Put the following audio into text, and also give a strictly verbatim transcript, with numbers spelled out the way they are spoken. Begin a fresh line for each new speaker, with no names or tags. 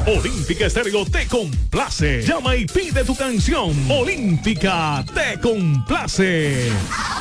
Olímpica Estéreo te complace. Llama y pide tu canción. Olímpica te complace.